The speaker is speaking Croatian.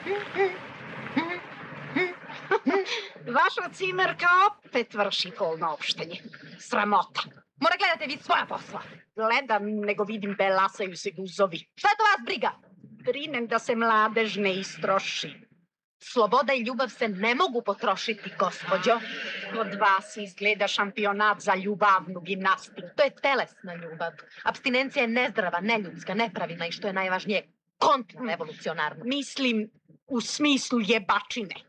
Vaša cimerka opet vrši polno opštenje. Sramota. Mora gledate vi svoja posla. Gledam, nego vidim belasaju se guzovi. Šta je to vas briga? Brinem da se mladež ne istroši. Sloboda i ljubav se ne mogu potrošiti, gospođo. Od vas izgleda šampionat za ljubavnu gimnastiku. To je telesna ljubav. Abstinencija je nezdrava, neljudska, nepravilna i što je najvažnije, kontrarevolucionarna. Mislim, u smislu jebačine.